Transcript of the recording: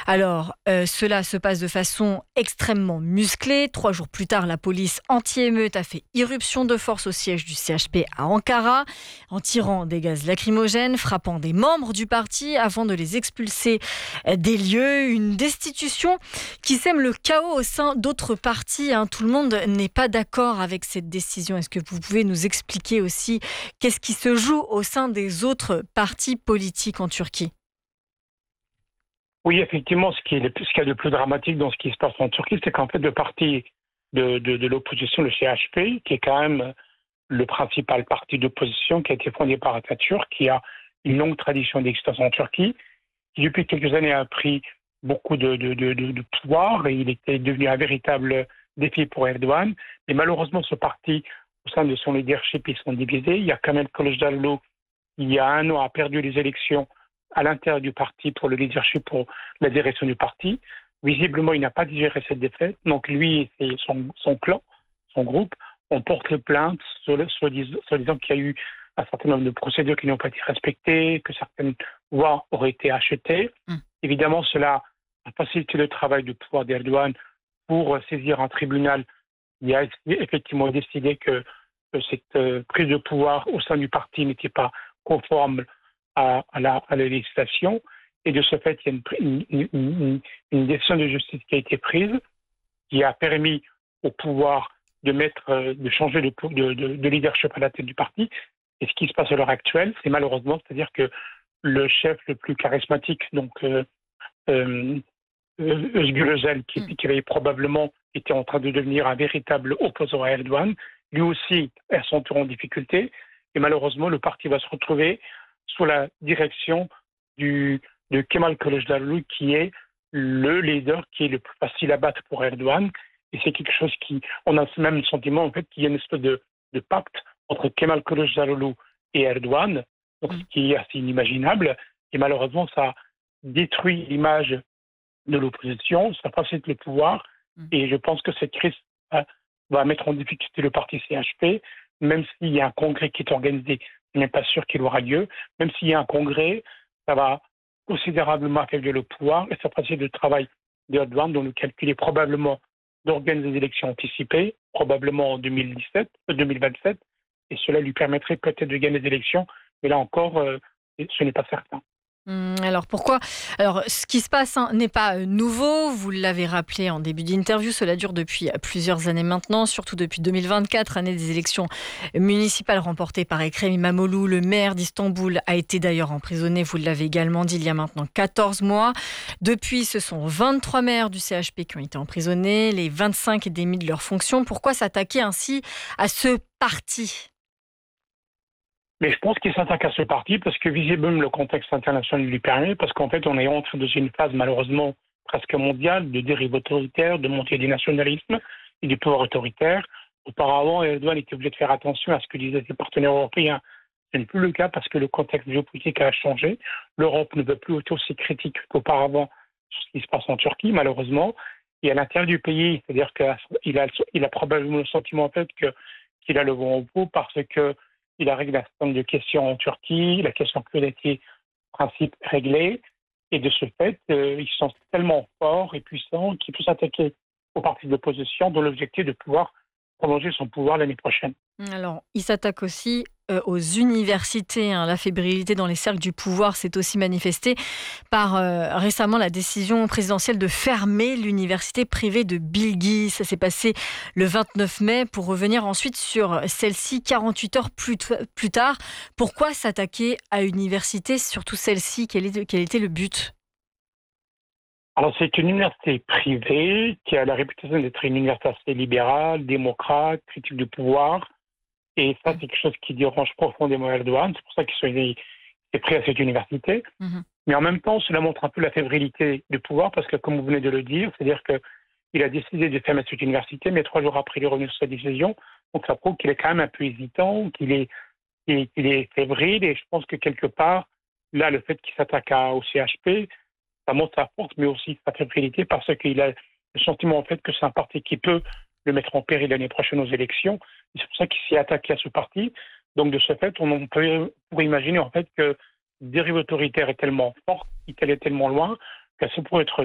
Alors, cela se passe de façon extrêmement musclée. 3 jours plus tard, la police anti-émeute a fait irruption de force au siège du CHP à Ankara, en tirant des gaz lacrymogènes, frappant des membres du parti avant de les expulser des lieux. Une destitution qui sème le chaos au sein d'autres partis. Tout le monde n'est pas d'accord avec cette décision. Est-ce que vous pouvez nous expliquer aussi qu'est-ce qui se joue au sein des autres partis politiques en Turquie ? Oui, effectivement, ce qu'il y a de plus dramatique dans ce qui se passe en Turquie, c'est qu'en fait, le parti de l'opposition, le CHP, qui est quand même le principal parti d'opposition qui a été fondé par Atatürk, qui a une longue tradition d'existence en Turquie, qui depuis quelques années a pris beaucoup de pouvoir et il était devenu un véritable défi pour Erdogan. Et malheureusement, ce parti, au sein de son leadership, ils sont divisés. Il y a Kemal Kılıçdaroğlu, il y a un an, a perdu les élections à l'intérieur du parti pour le leadership, pour la direction du parti. Visiblement, il n'a pas digéré cette défaite. Donc lui et son clan, son groupe, on porte plainte soi-disant qu'il y a eu un certain nombre de procédures qui n'ont pas été respectées, que certaines voix auraient été achetées. Évidemment, cela a facilité le travail du pouvoir d'Erdogan pour saisir un tribunal qui a effectivement décidé que cette prise de pouvoir au sein du parti n'était pas conforme à la législation. Et de ce fait, il y a une décision de justice qui a été prise, qui a permis au pouvoir de changer de leadership à la tête du parti. Et ce qui se passe à l'heure actuelle, c'est malheureusement, c'est-à-dire que le chef le plus charismatique, donc Özgür Özel, qui avait probablement été en train de devenir un véritable opposant à Erdogan, lui aussi est à son tour en difficulté. Et malheureusement, le parti va se retrouver sous la direction de Kemal Kılıçdaroğlu, qui est le leader qui est le plus facile à battre pour Erdogan. Et c'est quelque chose on a même le sentiment en fait qu'il y a une espèce de pacte entre Kemal Kılıçdaroğlu et Erdogan, donc ce qui est assez inimaginable. Et malheureusement, ça détruit l'image de l'opposition, ça facilite le pouvoir. Et je pense que cette crise va mettre en difficulté le parti CHP, même s'il y a un congrès qui est organisé. Je n'ai pas sûr qu'il aura lieu. Même s'il y a un congrès, ça va considérablement affaiblir le pouvoir et ça facilite le travail d'Erdogan, dont le calcul est probablement d'organiser des élections anticipées, probablement en 2027, et cela lui permettrait peut-être de gagner des élections, mais là encore, ce n'est pas certain. Alors pourquoi ? Alors ce qui se passe n'est pas nouveau, vous l'avez rappelé en début d'interview, cela dure depuis plusieurs années maintenant, surtout depuis 2024, année des élections municipales remportées par Ekrem İmamoğlu. Le maire d'Istanbul a été d'ailleurs emprisonné, vous l'avez également dit, il y a maintenant 14 mois. Depuis, ce sont 23 maires du CHP qui ont été emprisonnés, les 25 démis de leurs fonctions. Pourquoi s'attaquer ainsi à ce parti ? Mais je pense qu'il s'attaque à ce parti parce que visiblement le contexte international lui permet, parce qu'en fait on est entré dans une phase malheureusement presque mondiale de dérive autoritaire, de montée du nationalisme et du pouvoir autoritaire. Auparavant, Erdogan était obligé de faire attention à ce que disaient ses partenaires européens. Ce n'est plus le cas parce que le contexte géopolitique a changé. L'Europe ne veut plus être aussi critique qu'auparavant sur ce qui se passe en Turquie, malheureusement. Et à l'intérieur du pays, c'est-à-dire qu'il a probablement le sentiment en fait qu'il a le vent en poupe parce que il a réglé un certain nombre de questions en Turquie, la question kurde était en principe réglée, et de ce fait, ils sont tellement forts et puissants qu'ils peuvent s'attaquer aux partis de l'opposition dont l'objectif est de pouvoir prolonger son pouvoir l'année prochaine. Alors, il s'attaque aussi aux universités. La fébrilité dans les cercles du pouvoir s'est aussi manifestée par récemment la décision présidentielle de fermer l'université privée de Bilgi. Ça s'est passé le 29 mai pour revenir ensuite sur celle-ci 48 heures plus tard. Pourquoi s'attaquer à une université, surtout celle-ci ? Quel était le but ? Alors, c'est une université privée qui a la réputation d'être une université assez libérale, démocrate, critique du pouvoir. Et ça, c'est quelque chose qui dérange profondément Erdogan. C'est pour ça qu'il est pris à cette université. Mais en même temps, cela montre un peu la fébrilité du pouvoir parce que, comme vous venez de le dire, c'est-à-dire qu'il a décidé de fermer cette université, mais 3 jours après, il est revenu sur sa décision. Donc, ça prouve qu'il est quand même un peu hésitant, qu'il est fébrile. Et je pense que quelque part, là, le fait qu'il s'attaque au CHP, ça montre sa force, mais aussi sa fébrilité parce qu'il a le sentiment, en fait, que c'est un parti qui peut le mettre en péril l'année prochaine aux élections. Et c'est pour ça qu'il s'est attaqué à ce parti. Donc, de ce fait, on pourrait imaginer, en fait, que la dérive autoritaire est tellement forte, qu'elle est tellement loin, que ça pourrait être